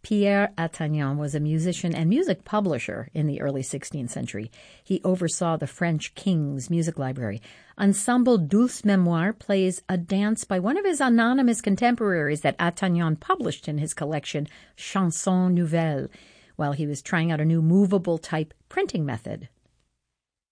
Pierre Attagnan was a musician and music publisher in the early 16th century. He oversaw the French king's music library. Ensemble Douce Mémoire plays a dance by one of his anonymous contemporaries that Attagnan published in his collection Chansons Nouvelles while he was trying out a new movable type printing method